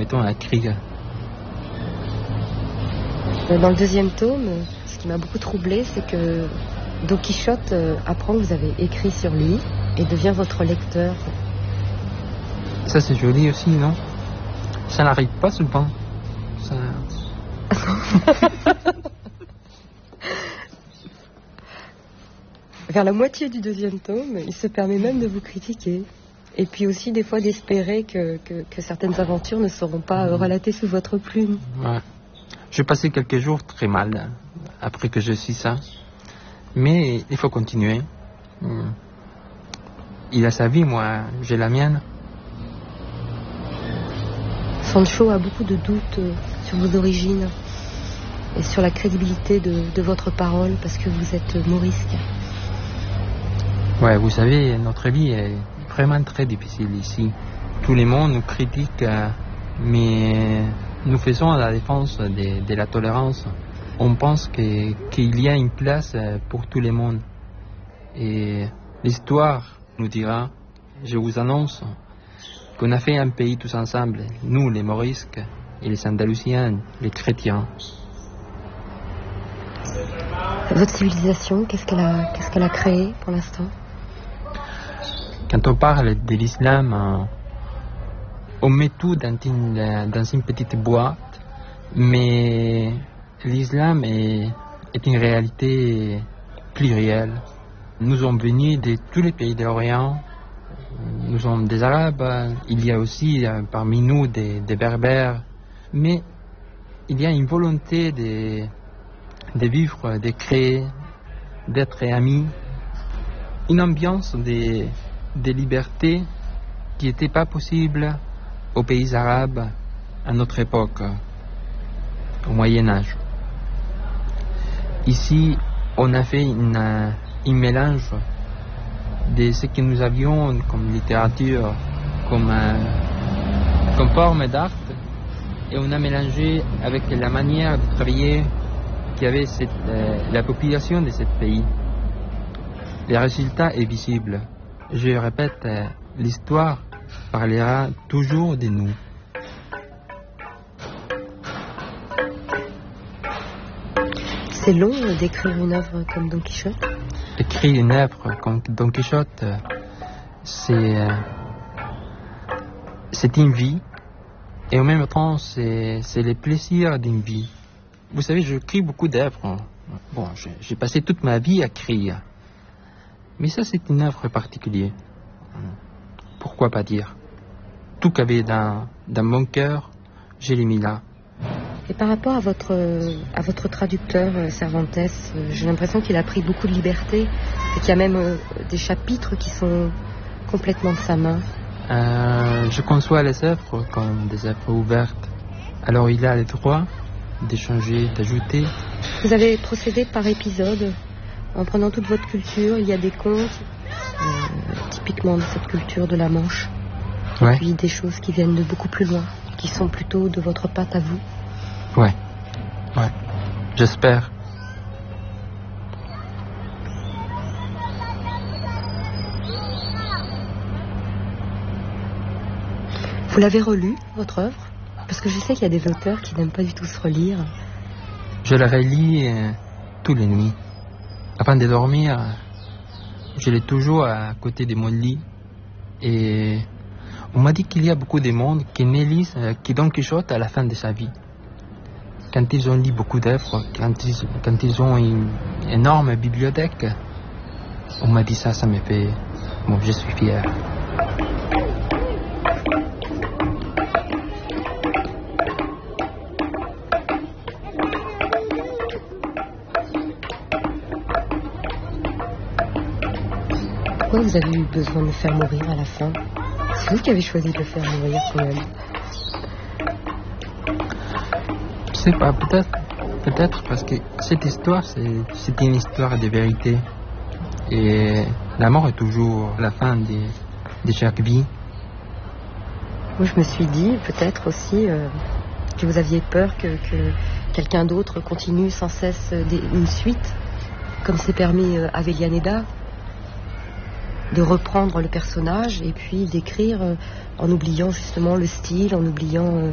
mettons à écrire. Dans le deuxième tome, ce qui m'a beaucoup troublé, c'est que Don Quichotte apprend que vous avez écrit sur lui et devient votre lecteur. Ça c'est joli aussi, non? Ça n'arrive pas souvent. Ça... Vers la moitié du deuxième tome, il se permet même de vous critiquer. Et puis aussi des fois d'espérer que certaines aventures ne seront pas relatées sous votre plume. Ouais. J'ai passé quelques jours très mal après que je suis ça. Mais il faut continuer. Il a sa vie, moi j'ai la mienne. Sancho a beaucoup de doutes sur vos origines et sur la crédibilité de votre parole parce que vous êtes morisque. Ouais, vous savez, notre vie est vraiment très difficile ici. Tout le monde nous critique, mais nous faisons la défense de la tolérance. On pense qu'il y a une place pour tout le monde. Et l'histoire nous dira, je vous annonce, qu'on a fait un pays tous ensemble, nous les Morisques et les Andalousiens, les chrétiens. Votre civilisation, qu'est-ce qu'elle a créé pour l'instant? Quand on parle de l'islam, on met tout dans une petite boîte, mais l'islam est une réalité plurielle. Nous sommes venus de tous les pays de l'Orient, nous sommes des Arabes, il y a aussi parmi nous des Berbères, mais il y a une volonté de vivre, de créer, d'être amis, une ambiance de liberté qui n'était pas possible aux pays arabes à notre époque, au Moyen-Âge. Ici, on a fait un mélange de ce que nous avions comme littérature, comme forme d'art, et on a mélangé avec la manière de travailler qu'avait la population de ce pays. Le résultat est visible. Je répète, l'histoire parlera toujours de nous. C'est long d'écrire une œuvre comme Don Quichotte? Écrire une œuvre comme Don Quichotte, c'est une vie, et en même temps, c'est le plaisir d'une vie. Vous savez, j'écris beaucoup d'œuvres. Bon, j'ai passé toute ma vie à écrire. Mais ça, c'est une œuvre particulière. Pourquoi pas dire? Tout qu'il y avait dans mon cœur, je l'ai mis là. Et par rapport à votre traducteur, Cervantes, j'ai l'impression qu'il a pris beaucoup de liberté et qu'il y a même des chapitres qui sont complètement de sa main. Je conçois les œuvres comme des œuvres ouvertes. Alors il a le droit d'échanger, d'ajouter. Vous avez procédé par épisode, en prenant toute votre culture. Il y a des contes, typiquement de cette culture de la Manche. Ouais. Et puis des choses qui viennent de beaucoup plus loin, qui sont plutôt de votre patte à vous. Ouais, j'espère. Vous l'avez relu, votre œuvre? Parce que je sais qu'il y a des auteurs qui n'aiment pas du tout se relire. Je la relis tous les nuits. Avant de dormir, je l'ai toujours à côté de mon lit. Et on m'a dit qu'il y a beaucoup de monde qui ne lisent que Don Quichotte à la fin de sa vie. Quand ils ont lu beaucoup d'œuvres, quand ils ont une énorme bibliothèque, on m'a dit ça, ça me fait... Bon, je suis fier. Pourquoi vous avez eu besoin de le faire mourir à la fin? C'est vous qui avez choisi de le faire mourir quand même. Je sais pas, peut-être parce que cette histoire, c'est une histoire de vérité. Et la mort est toujours la fin de chaque vie. Moi, je me suis dit, peut-être aussi, que vous aviez peur que quelqu'un d'autre continue sans cesse une suite, comme s'est permis Avellaneda, de reprendre le personnage et puis d'écrire en oubliant justement le style, en oubliant